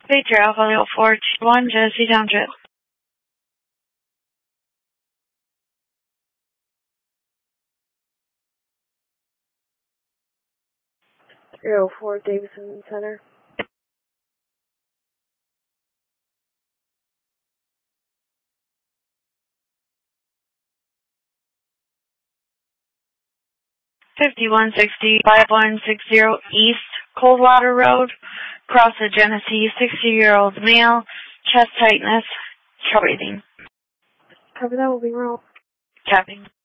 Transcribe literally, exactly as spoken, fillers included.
Victor Alpha Leo four two one, Genesee Township. zero four Davidson Center. fifty-one sixty, five one six zero East Coldwater Road, cross the Genesee, sixty-year-old male, chest tightness, chest breathing. Cover that will be wrong. Tapping.